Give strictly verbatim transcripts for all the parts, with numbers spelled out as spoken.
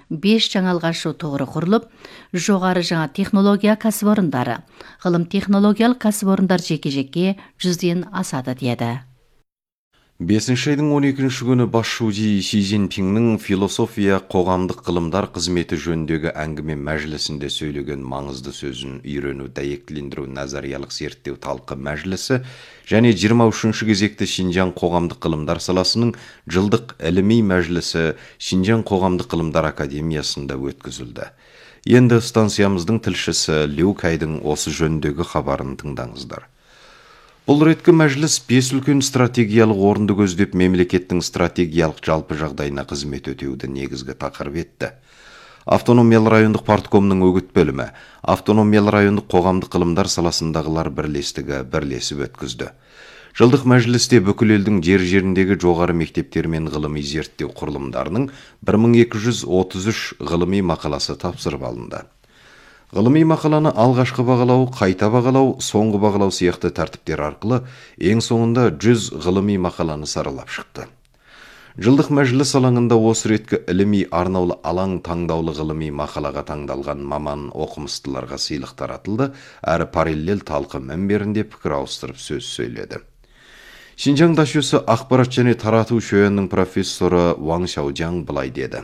беш жаңа алгашу тогру курулуп, жогары жаңа технология кәсіпорындары, ғылым технологиялық кәсіпорындар жеке-жеке жүзден асады деді. бесінші айдың он екінші күні бас шужи Си Цзиньпиннің философия қоғамдық ғылымдар қызметі жөніндегі әңгіме мәжілісінде сөйлеген маңызды сөзін үйрену, дәйектілендіру, назариялық зерттеу талқы мәжілісі және жиырма үшінші кезекті Шинжаң қоғамдық ғылымдар саласының жылдық іліми мәжілісі Шинжаң қоғамдық ғылымдар академиясында өткізілді. Енді станциямыздың тілшісі Лю Кайдың осы жөніндегі хабарын тыңдаңыздар. Бұл реткі мәжіліс бес үлкен стратегиялық орынды көздеп мемлекеттің стратегиялық жалпы жағдайына қызмет өтеуді негізгі тақырып етті. Автономиялы райондық парткомның өгіт бөлімі, автономиялы райондық қоғамдық ғылымдар саласындағылар бірлестігі бірлесіп өткізді. Жылдық мәжілісте бүкіл елдің жер-жеріндегі жоғары мектептер мен ғылыми зерттеу құрылымдарының бір мың екі жүз отыз үш ғылыми мақаласы тапсырып алынды. Ғылыми мақаланы алғашқы бағалау, қайта бағалау, соңғы бағалау сияқты тәртіптер арқылы ең соңында жүз ғылыми мақаланы саралап шықты. Жылдық мәжіліс алаңында осы реткі іліми арнаулы алаң таңдаулы ғылыми мақалаға таңдалған маман оқымыстыларға сыйлық таратылды, әрі параллель талқы мінберінде пікір ауыстырып сөз сөйледі. Шинжаң дашөсі ақпарат және тарату шөйеннің профессоры Ваң Шаужаң былай деді.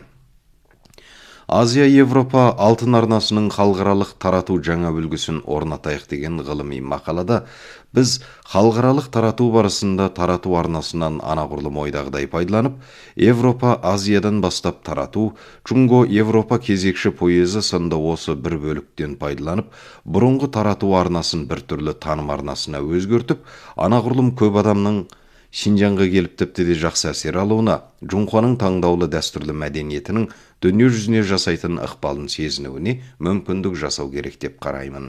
Азия-Европа алтын арнасының халықаралық тарату жаңа үлгісін орнатайық деген ғылыми мақалада біз халықаралық тарату барысында тарату арнасынан анағұрлым ойдағыдай пайдаланып, Европа Азиядан бастап тарату, Чунго Европа кезекші пойызы сынды осы бір бөліктен пайдаланып, бұрынғы тарату арнасын біртүрлі таным арнасына өзгертіп, анағұрлым көп адамның Шинжаңға келіп тіпті де жақсы әсер алуына, Жұңқаның таңдаулы дәстүрлі мәдениетінің дүние жүзіне жасайтын ықпалын сезінуіне мүмкіндік жасау керек деп қараймын.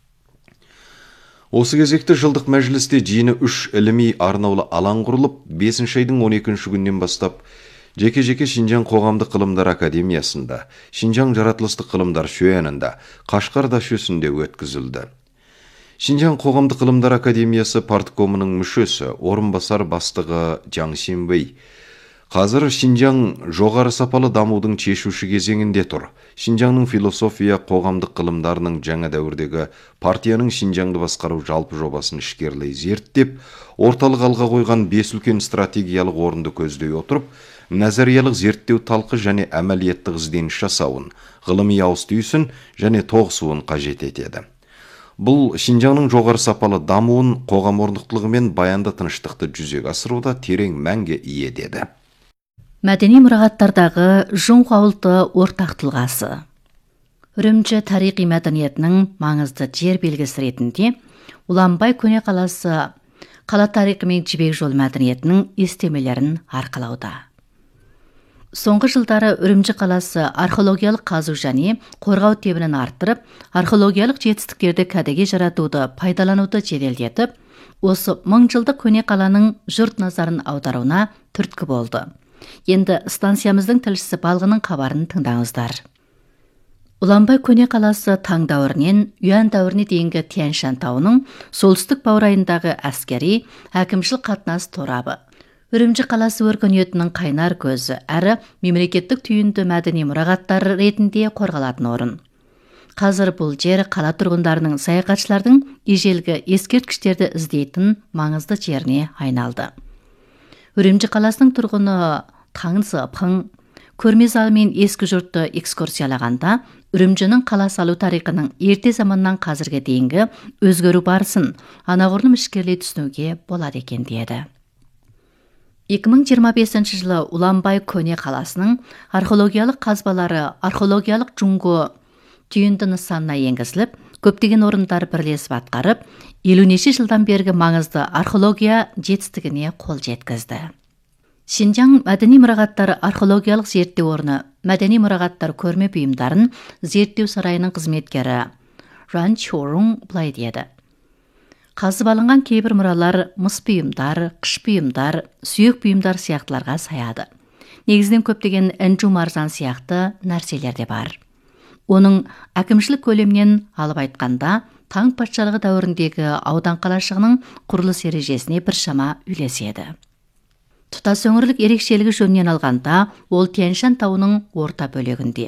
Осы кезекте жылдық мәжілісте жиыны үш іліми арнаулы алаң құрылып, бесінші айдың он екінші күннен бастап жеке-жеке Шинжаң қоғамдық ғылымдар академиясында, Шинжаң жаратылыстық ғылымдар шөйенінде, Қашқар дашөсінде өткізілді. Шинжаң қоғамдық ғылымдар академиясы парткомының мүшесі, орынбасар бастығы Жаң Сенбей. Қазір Шинжаң жоғары сапалы дамудың шешуші кезеңінде тұр. Шинжаңның философия қоғамдық ғылымдарының жаңа дәуірдегі партияның Шинжаңды басқару жалпы жобасын ішкерлей зерттеп, орталық алға қойған бес үлкен стратегиялық орынды көздей отырып, назариялық зерттеу талқы және әмәлияттық ізденіс жасауын, ғылыми ауыс-түйісін және тоғысуын қажет етеді. Бұл Шинжаңның жоғары сапалы дамуын, қоғам орнықтылығы мен баянды тыныштықты жүзеге асыруда терең мәнге ие деді. Мәдени мұрағаттардағы Жұңқы ауылты ортақ тұлғасы. Үрімжі тарихи мәдениетінің маңызды жер белгісі ретінде Уланбай көне қаласы қала тарихы мен жібек жол мәдениетінің естемелерін арқалауда. Соңғы жылдары Үрімжі қаласы археологиялық қазу және қорғау тебінін арттырып, археологиялық жетістіктерді кәдеге жаратуды пайдалануды жеделдетіп, осы мың жылдық көне қаланың жұрт назарын аударуына түрткі болды. Енді станциямыздың тілшісі Балғының хабарын тыңдаңыздар. Уланбай көне қаласы Таң дәуірінен Юан дәуіріне дейінгі Тянь-Шань тауының солтүстік баурайындағы әскери, әкімшілік қатынас торабы. Үрімжі қаласы өркениетінің қайнар көзі, әрі мемлекеттік түйінді мәдени мұрағаттары ретінде қорғалатын орын. Қазір бұл жер қала тұрғындарының саяхатшылардың ежелгі ескерткіштерді іздейтін маңызды жеріне айналды. Үрімжі қаласының тұрғыны Таң Зыпың көрме залы мен ескі жұртты экскурсиялағанда, Үрімжінің қала салу тарихының ерте заманнан қазірге дейінгі өзгеру барысын анағұрлым ішкерлей түсінуге болады екен деді. екі мың жиырма бесінші жылы Уланбай көне қаласының археологиялық қазбалары археологиялық Жұңго түйінді нысанына енгізіліп, көптеген орындар бірлесіп атқарып, елу-неше жылдан бергі маңызды археология жетістігіне қол жеткізді. Шинжаң мәдени мұрағаттары археологиялық зерттеу орны мәдени мұрағаттар көрме бұйымдарын зерттеу сарайының қызметкері Ран Чорун былай деді. Қазып алынған кейбір мұралар мыс бұйымдар, қыш бұйымдар, сүйек бұйымдар сияқтыларға саяды. Негізінен көптеген інжу маржан сияқты нәрселер де бар. Оның әкімшілік көлемнен алып айтқанда, Таң патшалығы дәуіріндегі аудан қалашығының құрылыс ережесіне біршама үйлеседі. Тұтас өңірлік ерекшелігі жөнінен алғанда, ол Тянь-Шань тауының орта бөлігінде.